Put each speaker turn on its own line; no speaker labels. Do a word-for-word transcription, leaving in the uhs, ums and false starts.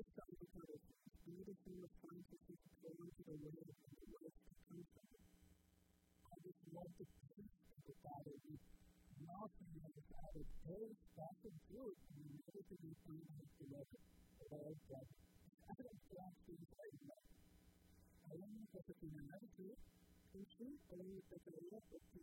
this time of our beautiful apprentices go into the way of the Lord to come from it. I just love the peace of the Father who knocking us out of those special groups and we never to be found as the Lord of all brothers. I don't want to say that. I don't know if it's in another group, Christian, or if it's a little bit to